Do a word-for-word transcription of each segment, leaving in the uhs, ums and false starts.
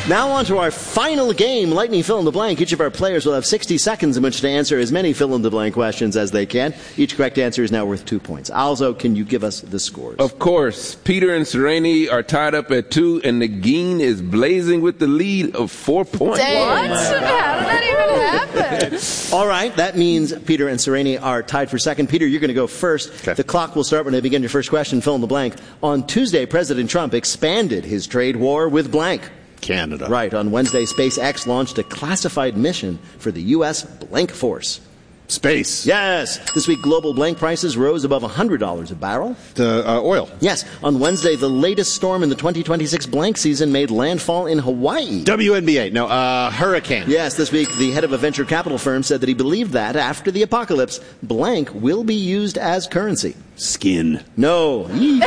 Now on to our final game, Lightning Fill in the Blank. Each of our players will have sixty seconds in which to answer as many fill in the blank questions as they can. Each correct answer is now worth two points. Alzo, can you give us the scores? Of course. Peter and Sereni are tied up at two, and Nagin is blazing with the lead of four points. What? How did that even happen? All right, that means Peter and Sereni are tied for second. Peter, you're going to go first. Okay. The clock will start when I begin your first question. Fill in the blank. On Tuesday, President Trump expanded his trade war with blank. Canada. Right. On Wednesday, SpaceX launched a classified mission for the U S blank force. Space. Yes. This week, global blank prices rose above one hundred dollars a barrel. The uh, oil. Yes. On Wednesday, the latest storm in the twenty twenty-six blank season made landfall in Hawaii. W N B A. No, uh, hurricane. Yes, this week, the head of a venture capital firm said that he believed that, after the apocalypse, blank will be used as currency. Skin. No. Yee.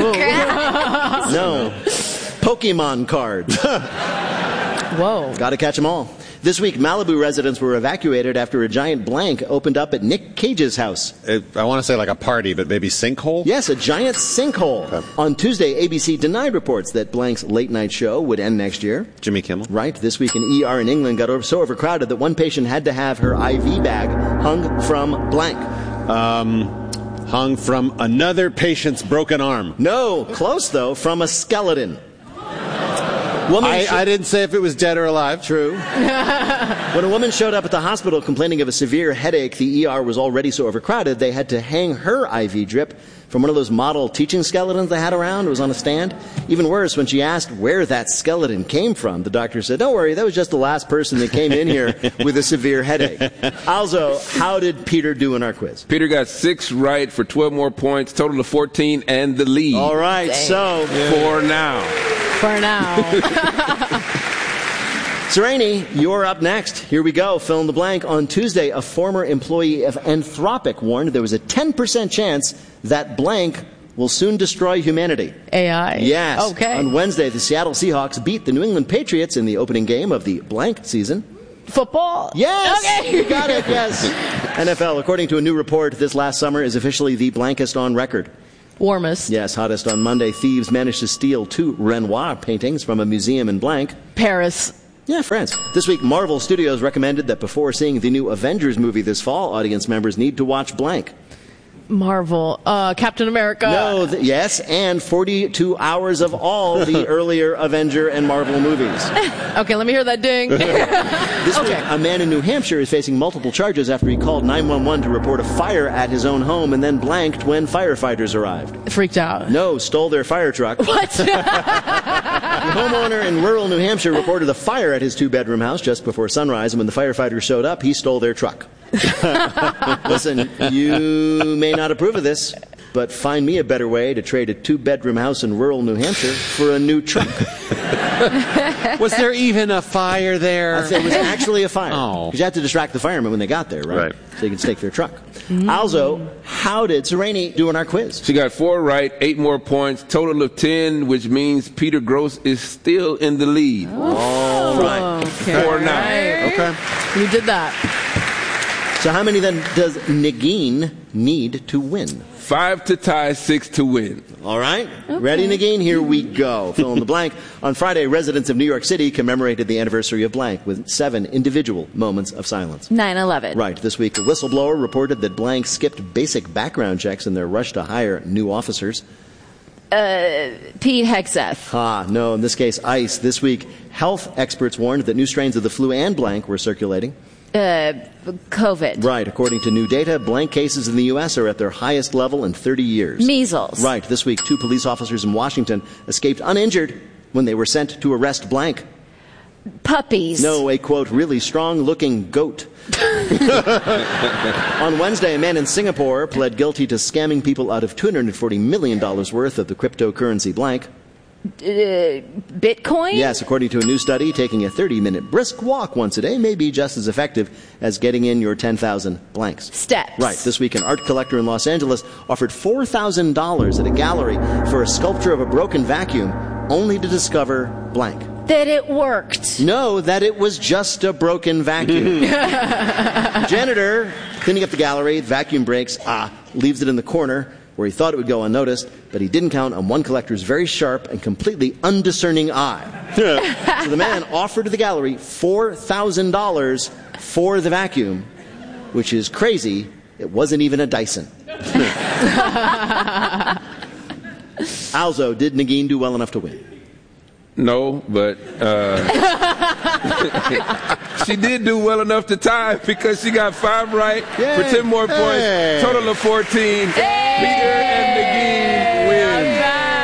No. Pokemon cards. Whoa. Gotta catch them all. This week, Malibu residents were evacuated after a giant blank opened up at Nick Cage's house. It, I want to say like a party, but maybe sinkhole? Yes, a giant sinkhole. Okay. On Tuesday, A B C denied reports that blank's late-night show would end next year. Jimmy Kimmel. Right. This week, an E R in England got over, so overcrowded that one patient had to have her I V bag hung from blank. Um, hung from another patient's broken arm. No, close, though, from a skeleton. Woman I, sh- I didn't say if it was dead or alive. True. When a woman showed up at the hospital complaining of a severe headache, the E R was already so overcrowded they had to hang her I V drip from one of those model teaching skeletons they had around. It was on a stand. Even worse, when she asked where that skeleton came from, the doctor said, "Don't worry, that was just the last person that came in here with a severe headache." Also, how did Peter do in our quiz? Peter got six right for twelve more points, total of fourteen, and the lead. All right, Dang. so For now. For now. Sereni, you're up next. Here we go. Fill in the blank. On Tuesday, a former employee of Anthropic warned there was a ten percent chance that blank will soon destroy humanity. A I. Yes. Okay. On Wednesday, the Seattle Seahawks beat the New England Patriots in the opening game of the blank season. Football. Yes. Okay. You got it. Yes. N F L, according to a new report, this last summer is officially the blankest on record. Warmest. Yes, hottest on Monday. Thieves managed to steal two Renoir paintings from a museum in blank. Paris. Yeah, France. This week, Marvel Studios recommended that before seeing the new Avengers movie this fall, audience members need to watch blank. Marvel. Uh, Captain America. No, th- yes, and forty-two hours of all the earlier Avenger and Marvel movies. Okay, let me hear that ding. This Okay. week, a man in New Hampshire is facing multiple charges after he called nine one one to report a fire at his own home and then blanked when firefighters arrived. Freaked out. No, stole their fire truck. What? The homeowner in rural New Hampshire reported a fire at his two-bedroom house just before sunrise, and when the firefighters showed up, he stole their truck. Listen, you may not approve of this, but find me a better way to trade a two-bedroom house in rural New Hampshire for a new truck. Was there even a fire there? I said it was actually a fire. Oh. Because you have to distract the firemen when they got there, right? Right. So you can stake their truck. Also, how did Sereni do in our quiz? She got four right, eight more points, total of ten, which means Peter Gross is still in the lead. All right. Okay. For now. Right. Okay. You did that. So how many then does Nagin need to win? Five to tie, six to win. All right. Ready, Nagin? Here we go. Fill in the blank. On Friday, residents of New York City commemorated the anniversary of blank with seven individual moments of silence. nine eleven. Right. This week, a whistleblower reported that blank skipped basic background checks in their rush to hire new officers. Pete Hegseth. Ah, no, in this case, ICE. This week, health experts warned that new strains of the flu and blank were circulating. Uh, COVID. Right. According to new data, blank cases in the U S are at their highest level in thirty years. Measles. Right. This week, two police officers in Washington escaped uninjured when they were sent to arrest blank. Puppies. No, a, quote, really strong-looking goat. On Wednesday, a man in Singapore pled guilty to scamming people out of two hundred forty million dollars worth of the cryptocurrency blank. Uh, Bitcoin? Yes, according to a new study, taking a thirty-minute brisk walk once a day may be just as effective as getting in your ten thousand blanks. Steps. Right. This week, an art collector in Los Angeles offered four thousand dollars at a gallery for a sculpture of a broken vacuum, only to discover blank. That it worked. No, that it was just a broken vacuum. Janitor cleaning up the gallery, vacuum breaks, ah, leaves it in the corner. where he thought it would go unnoticed, but he didn't count on one collector's very sharp and completely undiscerning eye. So the man offered to the gallery four thousand dollars for the vacuum, which is crazy. It wasn't even a Dyson. Alzo, did Negin do well enough to win? No, but uh, she did do well enough to tie because she got five right Yay. for ten more points. Hey. Total of fourteen. Hey. Peter and Negin win.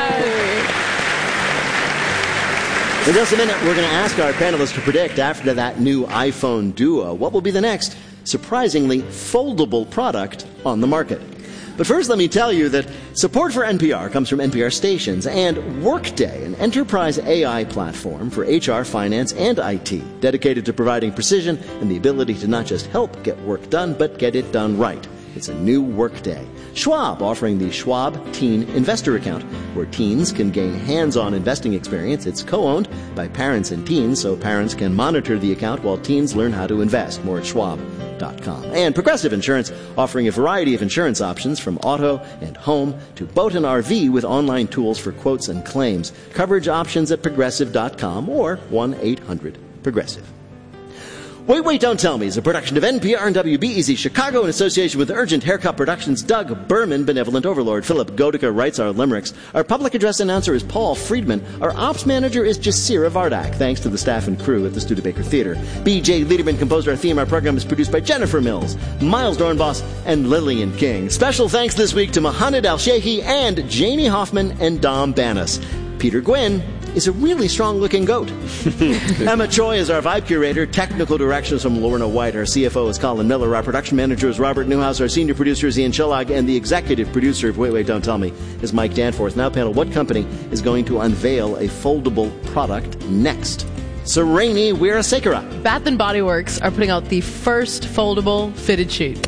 In just a minute, we're going to ask our panelists to predict, after that new iPhone Duo, what will be the next surprisingly foldable product on the market. But first, let me tell you that support for N P R comes from N P R stations and Workday, an enterprise A I platform for H R, finance, and I T, dedicated to providing precision and the ability to not just help get work done, but get it done right. It's a new Workday. Schwab, offering the Schwab Teen Investor Account, where teens can gain hands-on investing experience. It's co-owned by parents and teens, so parents can monitor the account while teens learn how to invest. More at schwab dot com. And Progressive Insurance, offering a variety of insurance options from auto and home to boat and R V with online tools for quotes and claims. Coverage options at progressive dot com or one eight hundred progressive. Wait, Wait, Don't Tell Me is a production of N P R and W B E Z Chicago in association with Urgent Haircut Productions. Doug Berman, Benevolent Overlord. Philip Godica writes our limericks. Our public address announcer is Paul Friedman. Our ops manager is Jasira Vardak. Thanks to the staff and crew at the Studebaker Theater. B J Liederman composed our theme. Our program is produced by Jennifer Mills, Miles Dornbos, and Lillian King. Special thanks this week to Mohamed Al-Sheikhi and Jamie Hoffman and Dom Banas. Peter Gwynn is a really strong-looking goat. Emma Choi is our vibe curator. Technical directions from Lorna White. Our C F O is Colin Miller. Our production manager is Robert Newhouse. Our senior producer is Ian Shellog. And the executive producer of Wait, Wait, Don't Tell Me is Mike Danforth. Now, panel, what company is going to unveil a foldable product next? Sereni Weerasekara. Bath and Body Works are putting out the first foldable fitted sheet.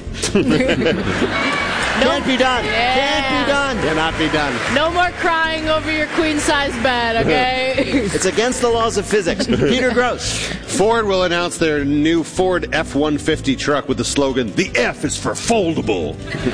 Can't be done. Yeah. Can't be done. Cannot be done. No more crying over your queen-size bed, okay? It's against the laws of physics. Peter Gross. Ford will announce their new Ford F one fifty truck with the slogan, "The F is for foldable."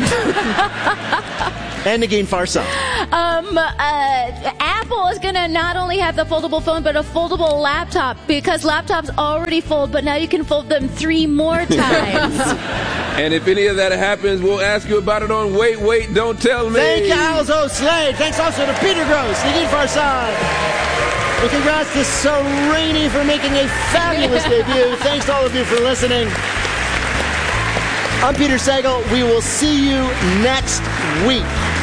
And Negin Farsad. Um, uh, Apple is going to not only have the foldable phone, but a foldable laptop, because laptops already fold, but now you can fold them three more times. And if any of that happens, we'll ask you about it on Wait, Wait, Don't Tell Me. Thank you, Alzo Slade. Thanks also to Peter Gross, Negin Farsad. And congrats to Sereni for making a fabulous debut. Thanks to all of you for listening. I'm Peter Sagal. We will see you next week.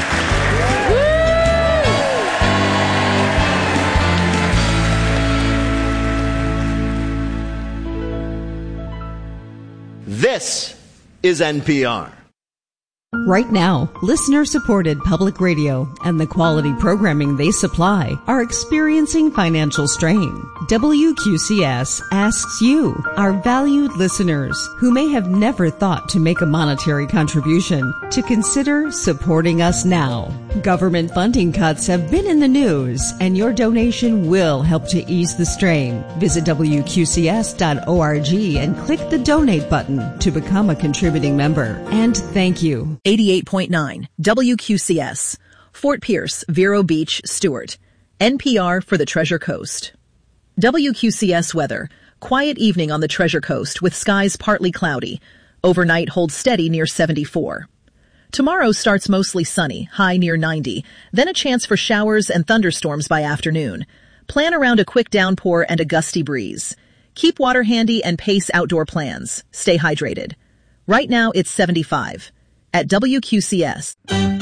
This is N P R. Right now, listener-supported public radio and the quality programming they supply are experiencing financial strain. W Q C S asks you, our valued listeners, who may have never thought to make a monetary contribution, to consider supporting us now. Government funding cuts have been in the news, and your donation will help to ease the strain. Visit W Q C S dot org and click the donate button to become a contributing member. And thank you. eighty-eight point nine W Q C S, Fort Pierce, Vero Beach, Stewart. N P R for the Treasure Coast. W Q C S weather. Quiet evening on the Treasure Coast with skies partly cloudy. Overnight holds steady near seventy-four. Tomorrow starts mostly sunny, high near ninety. Then a chance for showers and thunderstorms by afternoon. Plan around a quick downpour and a gusty breeze. Keep water handy and pace outdoor plans. Stay hydrated. Right now it's seventy-five. At W Q C S.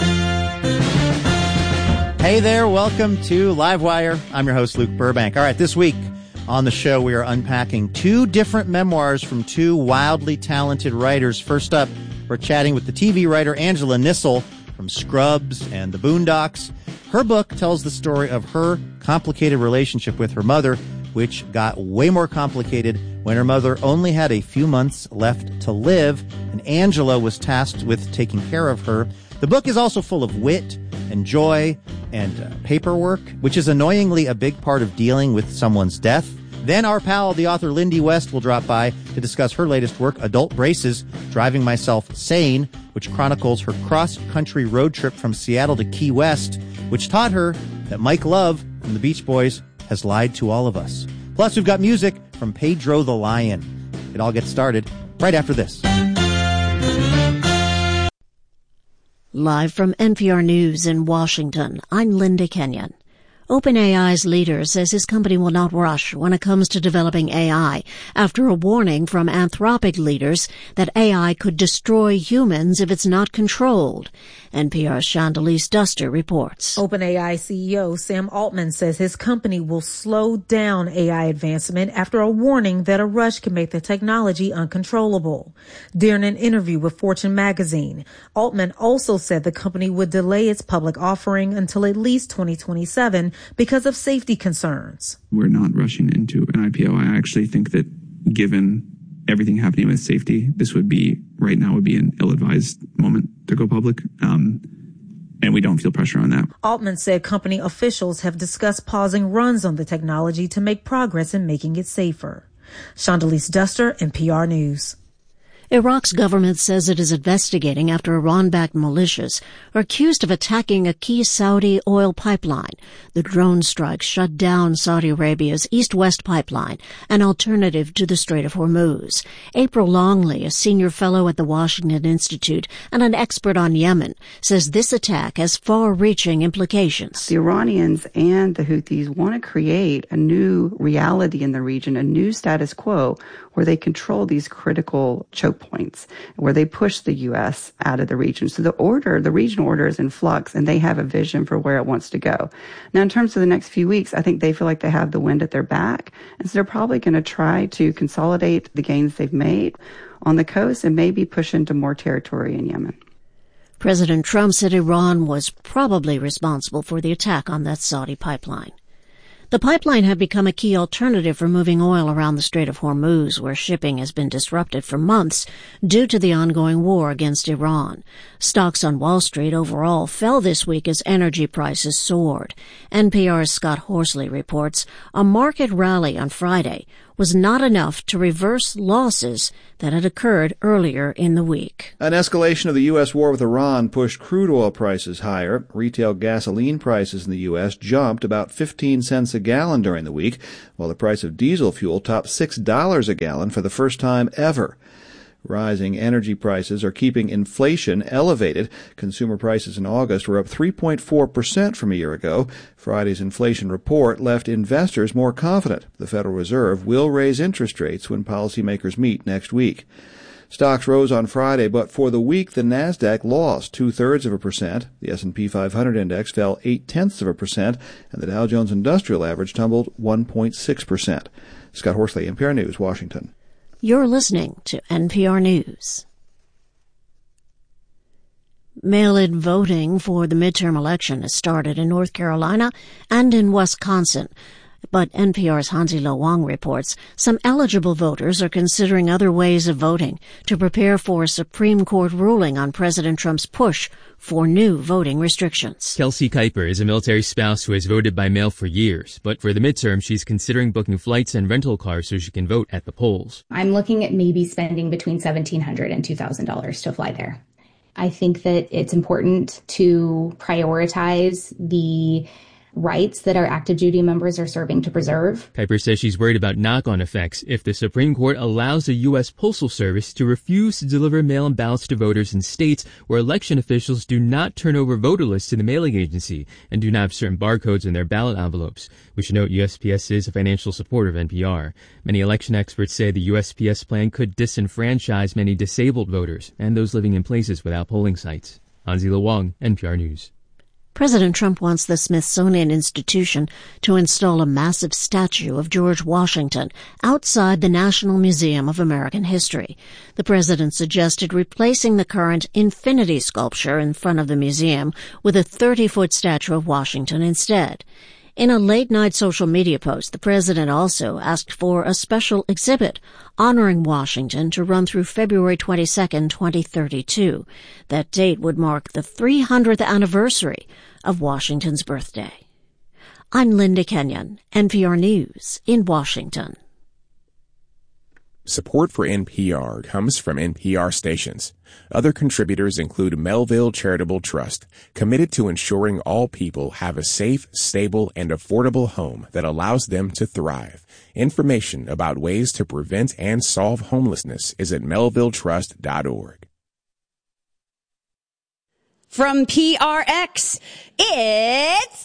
Hey there, welcome to Livewire. I'm your host, Luke Burbank. All right, this week on the show, we are unpacking two different memoirs from two wildly talented writers. First up, we're chatting with the T V writer Angela Nissel from Scrubs and The Boondocks. Her book tells the story of her complicated relationship with her mother, which got way more complicated when her mother only had a few months left to live, and Angela was tasked with taking care of her. The book is also full of wit and joy and uh, paperwork, which is annoyingly a big part of dealing with someone's death. Then our pal, the author Lindy West, will drop by to discuss her latest work, Adult Braces, Driving Myself Sane, which chronicles her cross-country road trip from Seattle to Key West, which taught her that Mike Love from the Beach Boys has lied to all of us. Plus, we've got music from Pedro the Lion. It all gets started right after this. Live from N P R News in Washington, I'm Linda Kenyon. OpenAI's leader says his company will not rush when it comes to developing A I after a warning from Anthropic leaders that A I could destroy humans if it's not controlled. N P R's Chandalise Duster reports. OpenAI C E O Sam Altman says his company will slow down A I advancement after a warning that a rush can make the technology uncontrollable. During an interview with Fortune magazine, Altman also said the company would delay its public offering until at least twenty twenty-seven because of safety concerns. We're not rushing into an I P O. I actually think that given everything happening with safety, this would be, right now, would be an ill-advised moment to go public. Um, and we don't feel pressure on that. Altman said company officials have discussed pausing runs on the technology to make progress in making it safer. Chandalise Duster, N P R News. Iraq's government says it is investigating after Iran-backed militias are accused of attacking a key Saudi oil pipeline. The drone strikes shut down Saudi Arabia's east-west pipeline, an alternative to the Strait of Hormuz. April Longley, a senior fellow at the Washington Institute and an expert on Yemen, says this attack has far-reaching implications. The Iranians and the Houthis want to create a new reality in the region, a new status quo, where they control these critical choke points, where they push the U S out of the region. So the order, the regional order is in flux, and they have a vision for where it wants to go. Now, in terms of the next few weeks, I think they feel like they have the wind at their back, and so they're probably going to try to consolidate the gains they've made on the coast and maybe push into more territory in Yemen. President Trump said Iran was probably responsible for the attack on that Saudi pipeline. The pipeline had become a key alternative for moving oil around the Strait of Hormuz, where shipping has been disrupted for months due to the ongoing war against Iran. Stocks on Wall Street overall fell this week as energy prices soared. N P R's Scott Horsley reports a market rally on Friday was not enough to reverse losses that had occurred earlier in the week. An escalation of the U S war with Iran pushed crude oil prices higher. Retail gasoline prices in the U S jumped about fifteen cents a gallon during the week, while the price of diesel fuel topped six dollars a gallon for the first time ever. Rising energy prices are keeping inflation elevated. Consumer prices in August were up three point four percent from a year ago. Friday's inflation report left investors more confident the Federal Reserve will raise interest rates when policymakers meet next week. Stocks rose on Friday, but for the week the Nasdaq lost two-thirds of a percent. The S and P five hundred index fell eight-tenths of a percent, and the Dow Jones Industrial Average tumbled one point six percent. Scott Horsley, N P R News, Washington. You're listening to N P R News. Mail-in voting for the midterm election has started in North Carolina and in Wisconsin. But N P R's Hansi Lo Wang reports some eligible voters are considering other ways of voting to prepare for a Supreme Court ruling on President Trump's push for new voting restrictions. Kelsey Kuiper is a military spouse who has voted by mail for years, but for the midterm, she's considering booking flights and rental cars so she can vote at the polls. I'm looking at maybe spending between seventeen hundred dollars and two thousand dollars to fly there. I think that it's important to prioritize the rights that our active duty members are serving to preserve. Kuiper says she's worried about knock-on effects if the Supreme Court allows the U S Postal Service to refuse to deliver mail-in ballots to voters in states where election officials do not turn over voter lists to the mailing agency and do not have certain barcodes in their ballot envelopes. We should note U S P S is a financial supporter of N P R. Many election experts say the U S P S plan could disenfranchise many disabled voters and those living in places without polling sites. Hansi Lo Wang, N P R News. President Trump wants the Smithsonian Institution to install a massive statue of George Washington outside the National Museum of American History. The president suggested replacing the current infinity sculpture in front of the museum with a thirty-foot statue of Washington instead. In a late-night social media post, the president also asked for a special exhibit honoring Washington to run through February twenty-second, twenty thirty-two. That date would mark the three hundredth anniversary of Washington's birthday. I'm Linda Kenyon, N P R News in Washington. Support for N P R comes from N P R stations. Other contributors include Melville Charitable Trust, committed to ensuring all people have a safe, stable, and affordable home that allows them to thrive. Information about ways to prevent and solve homelessness is at melville trust dot org. From P R X, it's...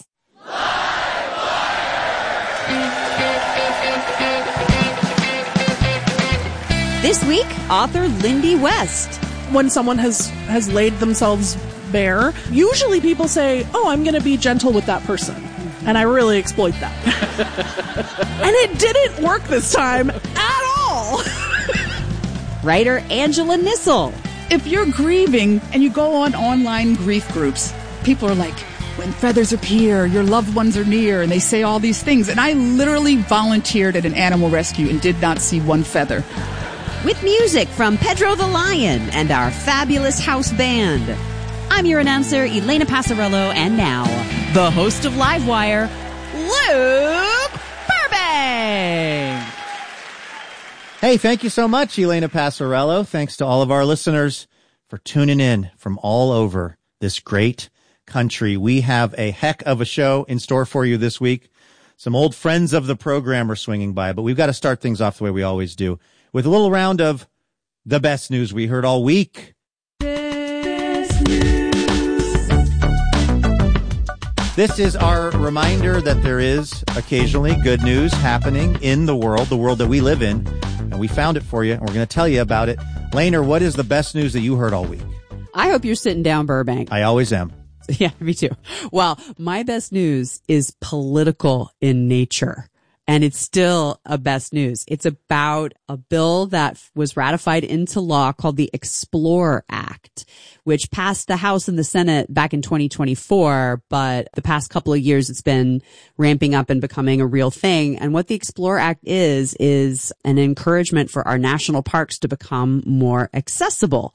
This week, author Lindy West. When someone has, has laid themselves bare, usually people say, oh, I'm going to be gentle with that person. And I really exploit that. And it didn't work this time at all. Writer Angela Nissel. If you're grieving and you go on online grief groups, people are like, when feathers appear, your loved ones are near, and they say all these things. And I literally volunteered at an animal rescue and did not see one feather. With music from Pedro the Lion and our fabulous house band. I'm your announcer, Elena Passarello, and now, the host of Livewire, Luke Burbank. Hey, thank you so much, Elena Passarello. Thanks to all of our listeners for tuning in from all over this great country. We have a heck of a show in store for you this week. Some old friends of the program are swinging by, but we've got to start things off the way we always do, with a little round of the best news we heard all week. This is our reminder that there is occasionally good news happening in the world, the world that we live in, and we found it for you, and we're going to tell you about it. Laner, what is the best news that you heard all week? I hope you're sitting down, Burbank. I always am. Yeah, me too. Well, my best news is political in nature. And it's still a best news. It's about a bill that was ratified into law called the Explore Act, which passed the House and the Senate back in twenty twenty-four. But the past couple of years, it's been ramping up and becoming a real thing. And what the Explore Act is, is an encouragement for our national parks to become more accessible.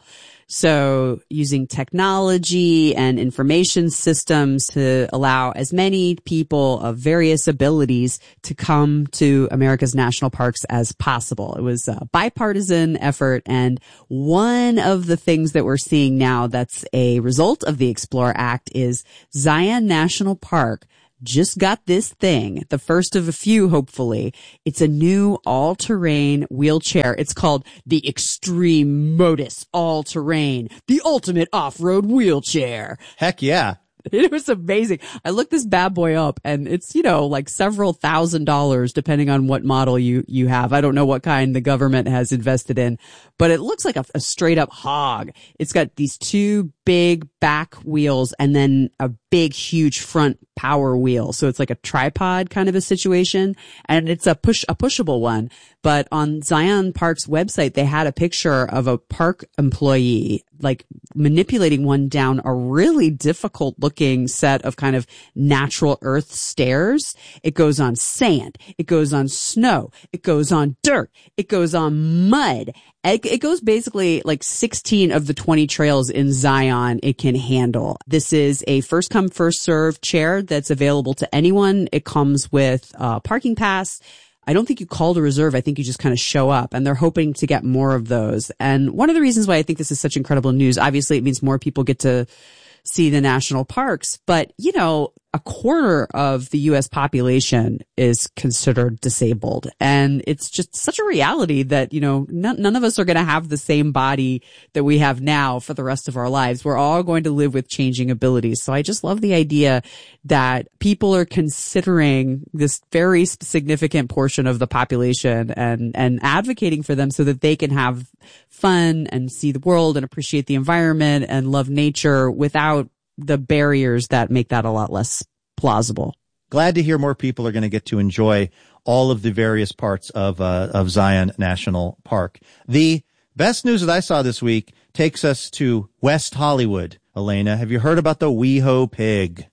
So using technology and information systems to allow as many people of various abilities to come to America's national parks as possible. It was a bipartisan effort. And one of the things that we're seeing now that's a result of the Explore Act is Zion National Park just got this thing, the first of a few, hopefully. It's a new all-terrain wheelchair. It's called the Extreme Modus All-Terrain, the ultimate off-road wheelchair. Heck yeah. It was amazing. I looked this bad boy up and it's, you know, like several thousand dollars depending on what model you, you have. I don't know what kind the government has invested in, but it looks like a, a straight up hog. It's got these two big back wheels and then a big, huge front power wheel. So it's like a tripod kind of a situation, and it's a push, a pushable one. But on Zion Park's website, they had a picture of a park employee like manipulating one down a really difficult looking set of kind of natural earth stairs. It goes on sand. It goes on snow. It goes on dirt. It goes on mud. It, it goes basically like sixteen of the twenty trails in Zion it can handle. This is a first come, first serve chair that's available to anyone. It comes with a parking pass. I don't think you call to reserve. I think you just kind of show up, and they're hoping to get more of those. And one of the reasons why I think this is such incredible news, obviously it means more people get to see the national parks, but you know, a quarter of the U S population is considered disabled. And it's just such a reality that, you know, none, none of us are going to have the same body that we have now for the rest of our lives. We're all going to live with changing abilities. So I just love the idea that people are considering this very significant portion of the population and, and advocating for them so that they can have fun and see the world and appreciate the environment and love nature without the barriers that make that a lot less plausible. Glad to hear more people are going to get to enjoy all of the various parts of uh, of Zion National Park. The best news that I saw this week takes us to West Hollywood. Elena, have you heard about the WeHo pig?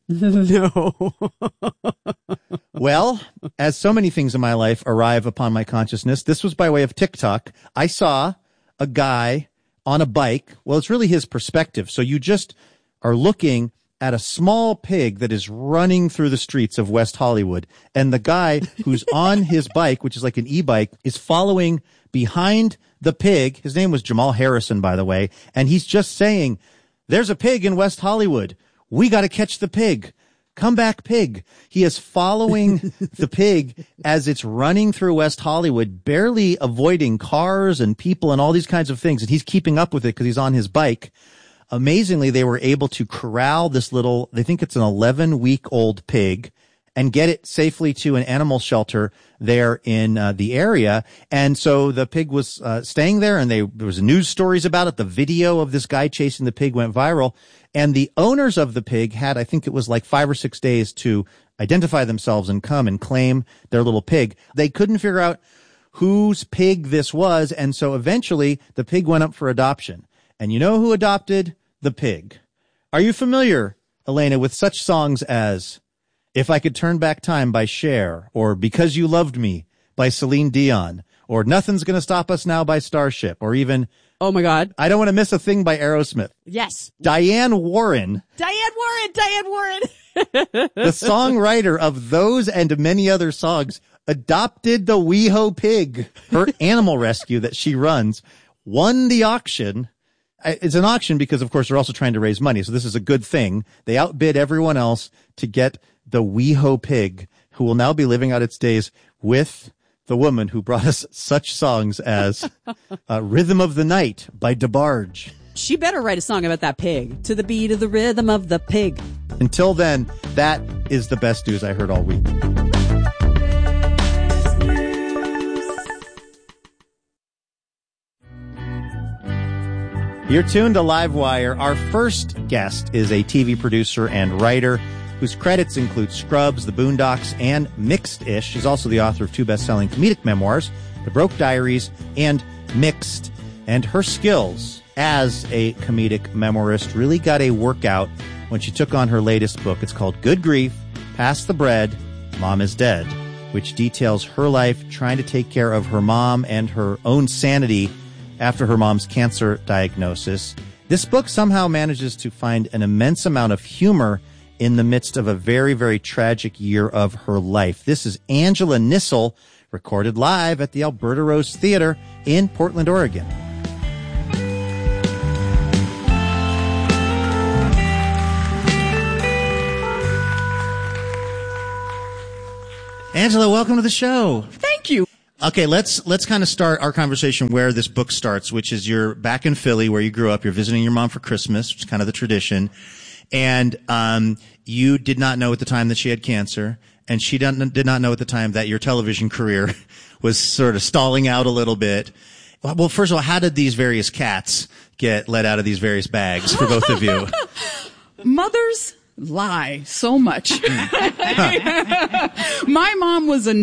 No. Well, as so many things in my life arrive upon my consciousness, this was by way of TikTok. I saw a guy on a bike. Well, it's really his perspective. So you just are looking at a small pig that is running through the streets of West Hollywood. And the guy who's on his bike, which is like an e-bike, is following behind the pig. His name was Jamal Harrison, by the way. And he's just saying, there's a pig in West Hollywood. We got to catch the pig. Come back, pig. He is following the pig as it's running through West Hollywood, barely avoiding cars and people and all these kinds of things. And he's keeping up with it because he's on his bike. Amazingly, they were able to corral this little, they think it's an eleven-week-old pig, and get it safely to an animal shelter there in uh, the area. And so the pig was uh, staying there, and they, there was news stories about it. The video of this guy chasing the pig went viral. And the owners of the pig had, I think it was like five or six days to identify themselves and come and claim their little pig. They couldn't figure out whose pig this was, and so eventually the pig went up for adoption. And you know who adopted the pig? Are you familiar, Elena, with such songs as If I Could Turn Back Time by Cher, or Because You Loved Me by Celine Dion, or Nothing's Gonna Stop Us Now by Starship, or even, oh my God, I Don't Want to Miss a Thing by Aerosmith? Yes. Diane Warren. Diane Warren, Diane Warren. The songwriter of those and many other songs adopted the WeHo pig. Her animal rescue that she runs won the auction. It's an auction because, of course, they're also trying to raise money. So this is a good thing. They outbid everyone else to get the WeHo pig, who will now be living out its days with the woman who brought us such songs as uh, Rhythm of the Night by DeBarge. She better write a song about that pig. To the beat of the rhythm of the pig. Until then, that is the best news I heard all week. You're tuned to Livewire. Our first guest is a T V producer and writer whose credits include Scrubs, The Boondocks, and Mixed-ish. She's also the author of two best-selling comedic memoirs, The Broke Diaries and Mixed. And her skills as a comedic memoirist really got a workout when she took on her latest book. It's called Good Grief, Pass the Bread, Mom is Dead, which details her life trying to take care of her mom and her own sanity after her mom's cancer diagnosis. This book somehow manages to find an immense amount of humor in the midst of a very, very tragic year of her life. This is Angela Nissel, recorded live at the Alberta Rose Theater in Portland, Oregon. Angela, welcome to the show. Thank you. Okay, let's let's kind of start our conversation where this book starts, which is you're back in Philly where you grew up. You're visiting your mom for Christmas, which is kind of the tradition. And um you did not know at the time that she had cancer, and she didn't, did not know at the time that your television career was sort of stalling out a little bit. Well, first of all, how did these various cats get let out of these various bags for both of you? Mothers lie so much. My mom was a